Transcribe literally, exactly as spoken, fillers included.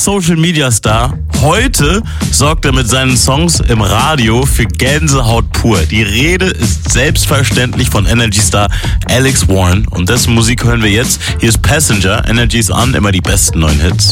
Social-Media-Star. Heute sorgt er mit seinen Songs im Radio für Gänsehaut pur. Die Rede ist selbstverständlich von Energy-Star Alex Warren. Und dessen Musik hören wir jetzt. Hier ist Passenger. Energy ist an, immer die besten neuen Hits.